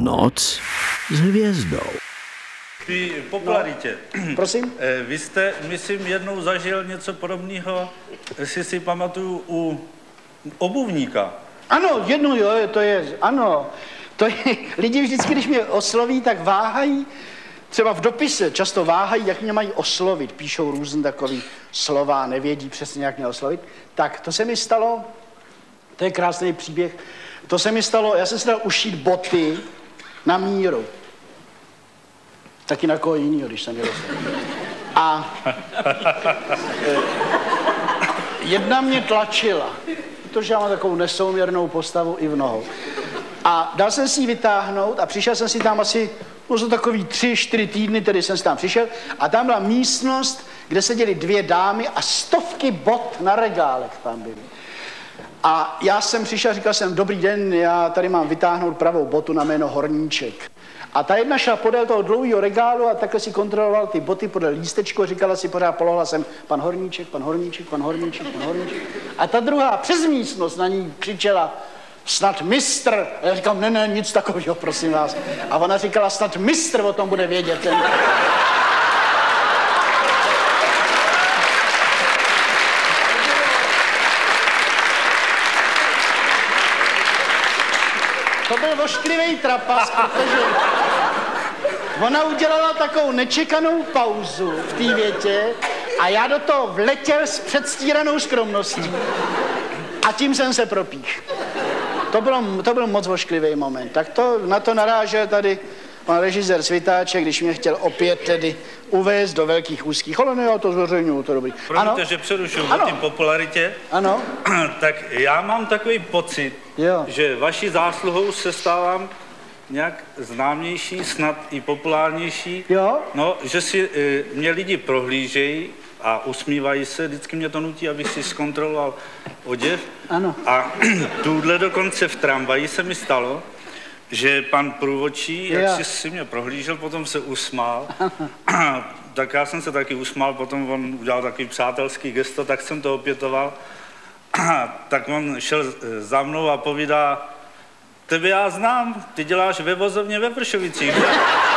Noc s hvězdou. Ty popularitě. Prosím? Vy jste, myslím, jednou zažil něco podobného, jestli si pamatuju, u obuvníka. Ano, jednou, jo, to je, ano. To je, lidi vždycky, když mě osloví, tak váhají, třeba v dopise často váhají, jak mě mají oslovit. Píšou různé takový slova, nevědí přesně, jak mě oslovit. Tak, to se mi stalo, to je krásný příběh, to se mi stalo, já jsem si dal ušít boty na míru. Taky na koho jinýho, když jsem je dostal. A jedna mě tlačila, protože já mám takovou nesouměrnou postavu i v nohou. A dal jsem si ji vytáhnout a přišel jsem si tam asi, možná takový 3-4 týdny, tedy jsem si tam přišel a tam byla místnost, kde seděly 2 dámy a stovky bot na regálech tam byly. A já jsem přišel, říkal jsem, dobrý den, já tady mám vytáhnout pravou botu na jméno Horníček. A ta jedna šla podél toho dlouhého regálu a takhle si kontroloval ty boty podle lístečku, říkala si pořád, polohla jsem, pan Horníček, pan Horníček, pan Horníček, pan Horníček. A ta druhá přes místnost na ní křičela, snad mistr. A já říkám, ne, nic takového, prosím vás. A ona říkala, snad mistr o tom bude vědět. To byl ošklivý trapas, protože ona udělala takovou nečekanou pauzu v té větě a já do toho vletěl s předstíranou skromností a tím jsem se propíš. To byl moc ošklivý moment. Tak na to narážel tady pan režisér Svitáček, když mě chtěl opět tedy uvést do velkých úzkých. Ale ne, já to zveřejňuju, to dobrý. Promiňte, že přerušuju o té popularitě. Ano. Tak já mám takový pocit, že vaší zásluhou se stávám nějak známější, snad i populárnější. Jo? No, že si mě lidi prohlížejí a usmívají se, vždycky mě to nutí, abych si zkontroloval oděv. Ano. A tuhle dokonce v tramvaji se mi stalo, že pan průvodčí, jak si mě prohlížel, potom se usmál. Tak já jsem se taky usmál, potom on udělal takový přátelský gesto, tak jsem to opětoval. Tak on šel za mnou a povídá, tebe já znám, ty děláš ve vozovně ve Vršovicích.